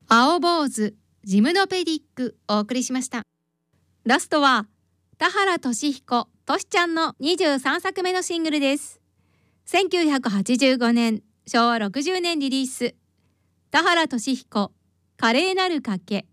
青坊主ジムノペディックお送りしました。ラストは田原俊彦としちゃんの23作目のシングルです。1985年昭和60年リリース、田原俊彦華麗なる賭け。